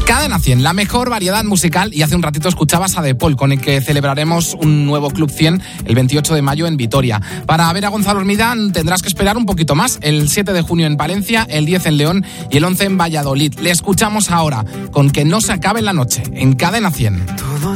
Cadena 100, la mejor variedad musical, y hace un ratito escuchabas a De Paul, con el que celebraremos un nuevo Club 100 el 28 de mayo en Vitoria. Para ver a Gonzalo Hermida tendrás que esperar un poquito más, el 7 de junio en Palencia, el 10 en León y el 11 en Valladolid. Le escuchamos ahora con Que no se acabe la noche, en Cadena 100.